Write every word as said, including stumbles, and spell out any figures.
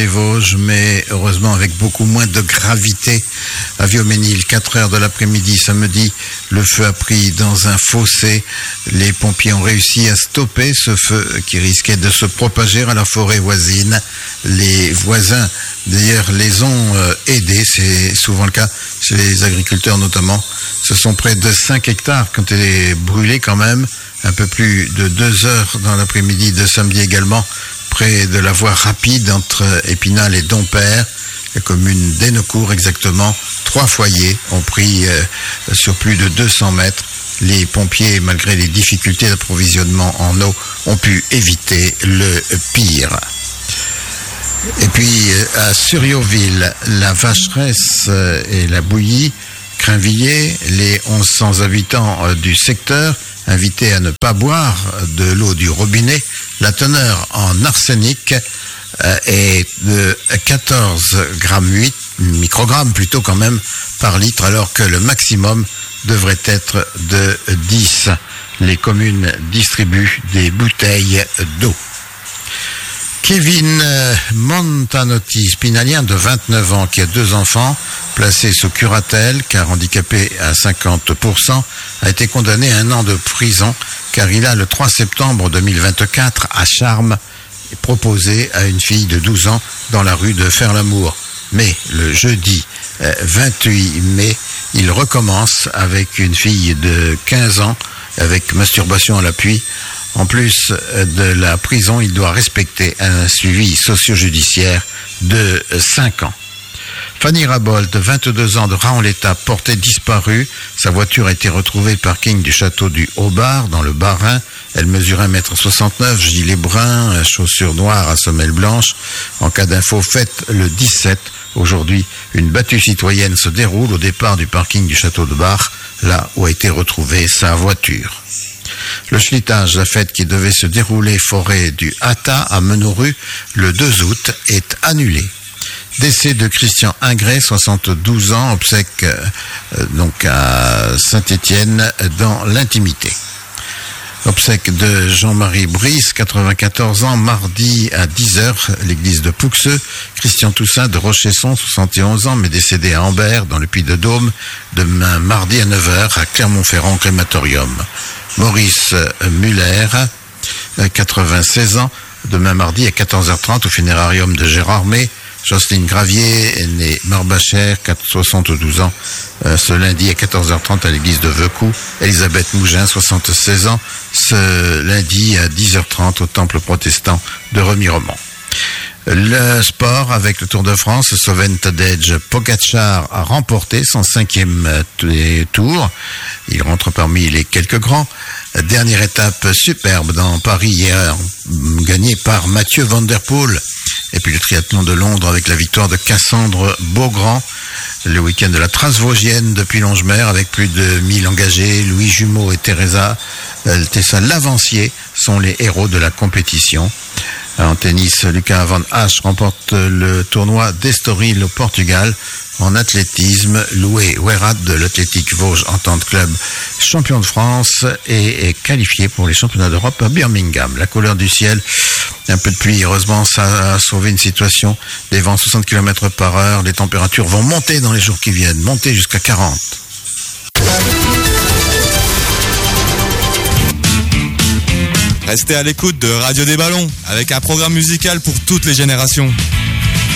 les Vosges, mais heureusement avec beaucoup moins de gravité. À Viauménil, quatre heures de l'après-midi, samedi, le feu a pris dans un fossé. Les pompiers ont réussi à stopper ce feu qui risquait de se propager à la forêt voisine. Les voisins, d'ailleurs, les ont euh, aidés. C'est souvent le cas chez les agriculteurs notamment. Ce sont près de cinq hectares qui ont été brûlés quand même. Un peu plus de deux heures dans l'après-midi de samedi également, près de la voie rapide entre Épinal et Dompère, la commune d'Hénocourt exactement. Trois foyers ont pris euh, sur plus de deux cents mètres. Les pompiers, malgré les difficultés d'approvisionnement en eau, ont pu éviter le pire. Et puis à Surrioville, la Vacheresse et la Bouillie, Crainvilliers, les mille cent habitants du secteur, invités à ne pas boire de l'eau du robinet. La teneur en arsenic est de quatorze virgule huit microgrammes plutôt quand même par litre, alors que le maximum devrait être de dix. Les communes distribuent des bouteilles d'eau. Kevin Montanotti, spinalien de vingt-neuf ans, qui a deux enfants, placé sous curatelle car handicapé à cinquante pour cent, a été condamné à un an de prison car il a le trois septembre deux mille vingt-quatre à Charmes proposé à une fille de douze ans dans la rue de Faire-l'Amour. Mais le jeudi vingt-huit mai, il recommence avec une fille de quinze ans avec masturbation à l'appui. En plus de la prison, il doit respecter un suivi socio-judiciaire de cinq ans. Fanny Rabolt, vingt-deux ans, de Raon-l'État, portée disparue. Sa voiture a été retrouvée parking du château du Haut-Bar, dans le Bas-Rhin. Elle mesure un mètre soixante-neuf, gilet brun, chaussures noires à semelle blanche. En cas d'info, faites le dix-sept. Aujourd'hui, une battue citoyenne se déroule au départ du parking du château de Bar, là où a été retrouvée sa voiture. Le schlitage, la fête qui devait se dérouler forêt du Hata à Menoru le deux août, est annulée. Décès de Christian Ingré, soixante-douze ans, obsèques euh, donc à Saint-Étienne dans l'intimité. Obsèques de Jean-Marie Brice, quatre-vingt-quatorze ans, mardi à dix heures, l'église de Pouxeux. Christian Toussaint de Rochesson, soixante et onze ans, mais décédé à Ambert, dans le Puy-de-Dôme, demain mardi à neuf heures, à Clermont-Ferrand, crématorium. Maurice Muller, quatre-vingt-seize ans, demain mardi à quatorze heures trente, au funérarium de Gérardmer. Jocelyne Gravier, née Marbachère, soixante-douze ans, euh, ce lundi à quatorze heures trente à l'église de Veucou. Elisabeth Mougin, soixante-seize ans, ce lundi à dix heures trente au temple protestant de Remiremont. Le sport avec le Tour de France, Sloven Tadej Pogačar a remporté son cinquième tour. Il rentre parmi les quelques grands. Dernière étape superbe dans Paris hier, gagnée par Mathieu Van Der Poel. Et puis le triathlon de Londres avec la victoire de Cassandre Beaugrand. Le week-end de la Trace Vosgienne depuis Longemer avec plus de mille engagés. Louis Jumeau et Teresa Tessa Lavancier sont les héros de la compétition. En tennis, Lucas Van Hache remporte le tournoi d'Estoril au Portugal. En athlétisme, Loué Ouerat de l'Athlétique Vosges Entente Club, champion de France, et est qualifié pour les championnats d'Europe à Birmingham. La couleur du ciel, un peu de pluie, heureusement ça a sauvé une situation. Des vents soixante kilomètres par heure, les températures vont monter dans les jours qui viennent, monter jusqu'à quarante. Restez à l'écoute de Radio des Ballons, avec un programme musical pour toutes les générations.